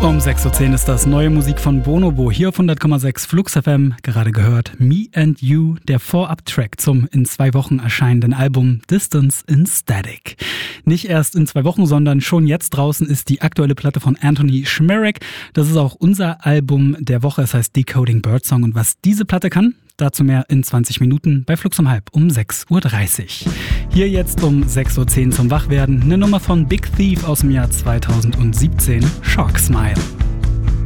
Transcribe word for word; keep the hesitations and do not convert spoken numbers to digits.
Um sechs Uhr zehn ist das neue Musik von Bonobo hier auf hundert Komma sechs Flux F M. Gerade gehört Me and You, der Vorab-Track zum in zwei Wochen erscheinenden Album Distance in Static. Nicht erst in zwei Wochen, sondern schon jetzt draußen ist die aktuelle Platte von Anthony Szmierek. Das ist auch unser Album der Woche, es heißt Decoding Birdsong. Und was diese Platte kann, dazu mehr in zwanzig Minuten bei Flux um halb um sechs Uhr dreißig. Hier jetzt um sechs Uhr zehn zum Wachwerden eine Nummer von Big Thief aus dem Jahr zweitausendsiebzehn, Shark Smile.